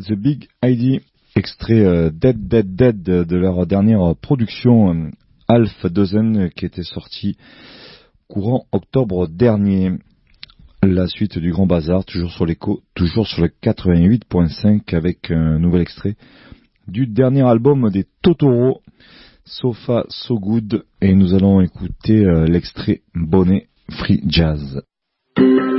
The Big ID, extrait Dead Dead Dead de leur dernière production Half Dozen qui était sortie courant octobre dernier. La suite du Grand Bazar, toujours sur l'écho, toujours sur le 88.5 avec un nouvel extrait du dernier album des Totoro, So Far So Good, et nous allons écouter l'extrait Bonnet Free Jazz.